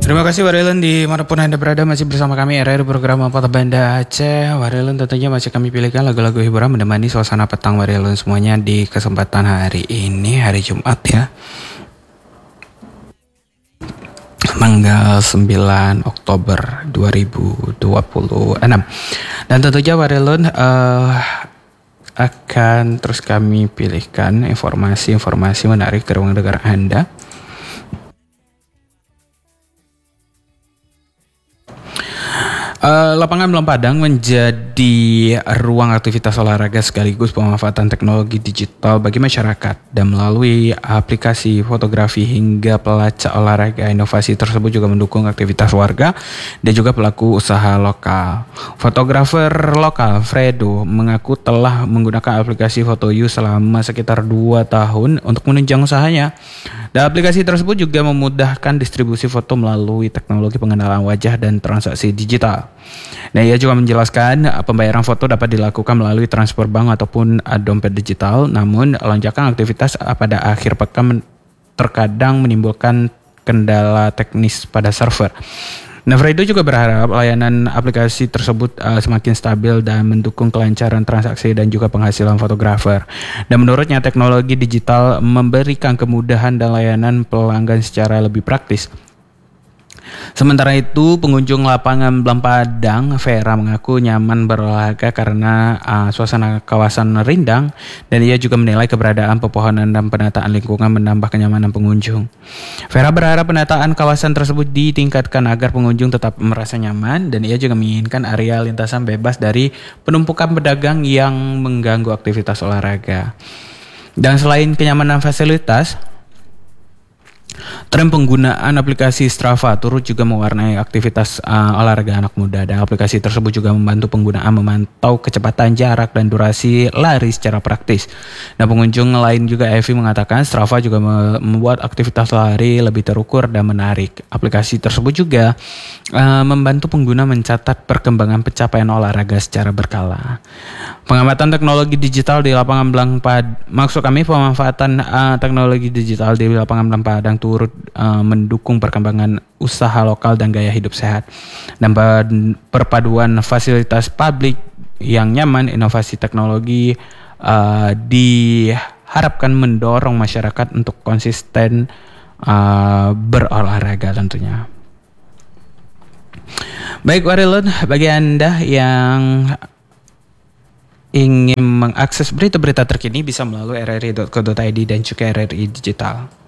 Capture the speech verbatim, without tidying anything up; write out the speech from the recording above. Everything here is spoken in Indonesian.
Terima kasih Warilun dimanapun Anda berada, masih bersama kami R R program Kota Banda Aceh. Warilun tentunya masih kami pilihkan lagu-lagu hiburan menemani suasana petang Warilun semuanya di kesempatan hari ini, hari Jumat ya, tanggal sembilan Oktober dua ribu dua puluh enam. Dan tentunya Warilun uh, akan terus kami pilihkan informasi-informasi menarik ke ruang dengar Anda. Uh, lapangan Belang Padang menjadi ruang aktivitas olahraga sekaligus pemanfaatan teknologi digital bagi masyarakat, dan melalui aplikasi fotografi hingga pelacak olahraga, inovasi tersebut juga mendukung aktivitas warga dan juga pelaku usaha lokal. Fotografer lokal Fredo mengaku telah menggunakan aplikasi FotoYou selama sekitar dua tahun untuk menunjang usahanya. Dan aplikasi tersebut juga memudahkan distribusi foto melalui teknologi pengenalan wajah dan transaksi digital. Nah, ia juga menjelaskan pembayaran foto dapat dilakukan melalui transfer bank ataupun dompet digital. Namun lonjakan aktivitas pada akhir pekan terkadang menimbulkan kendala teknis pada server. Nah, Fredo juga berharap layanan aplikasi tersebut uh, semakin stabil dan mendukung kelancaran transaksi dan juga penghasilan fotografer. Dan menurutnya teknologi digital memberikan kemudahan dan layanan pelanggan secara lebih praktis. Sementara itu, pengunjung lapangan Belang Padang, Vera, mengaku nyaman berolahraga karena uh, suasana kawasan rindang, dan ia juga menilai keberadaan pepohonan dan penataan lingkungan menambah kenyamanan pengunjung. Vera berharap penataan kawasan tersebut ditingkatkan agar pengunjung tetap merasa nyaman, dan ia juga menginginkan area lintasan bebas dari penumpukan pedagang yang mengganggu aktivitas olahraga. Dan selain kenyamanan fasilitas, tren penggunaan aplikasi Strava turut juga mewarnai aktivitas uh, olahraga anak muda, dan aplikasi tersebut juga membantu penggunaan memantau kecepatan, jarak, dan durasi lari secara praktis. Dan pengunjung lain juga Evi mengatakan Strava juga membuat aktivitas lari lebih terukur dan menarik. Aplikasi tersebut juga uh, membantu pengguna mencatat perkembangan pencapaian olahraga secara berkala. Pengamatan teknologi digital di lapangan Belang Padang, maksud kami pemanfaatan uh, teknologi digital di lapangan Belang Padang turut uh, mendukung perkembangan usaha lokal dan gaya hidup sehat, dan perpaduan fasilitas publik yang nyaman. Inovasi teknologi uh, diharapkan mendorong masyarakat untuk konsisten uh, berolahraga tentunya. Baik Warilun, bagi Anda yang ingin mengakses berita-berita terkini bisa melalui r r i dot co dot i d dan juga R R I Digital.